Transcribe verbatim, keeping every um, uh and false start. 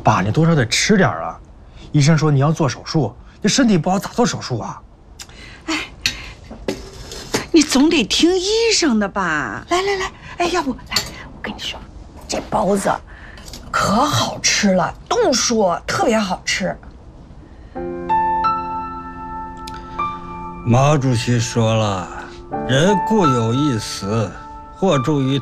爸，你多少得吃点啊！医生说你要做手术，你身体不好咋做手术啊？ 哎，你总得听医生的吧？来来来，哎，要不来，我跟你说，这包子可好吃了，都说特别好吃。 毛主席说了，人固有一死，或重于